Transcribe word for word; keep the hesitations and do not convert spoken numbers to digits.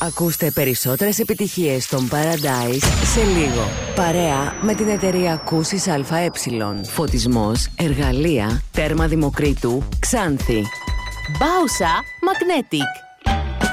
Ακούστε περισσότερες επιτυχίες στον Paradise σε λίγο. Παρέα με την εταιρεία Ακούσεις ΑΕ. Φωτισμός, εργαλεία, τέρμα Δημοκρίτου, Ξάνθη. Μπάουσα Magnetic.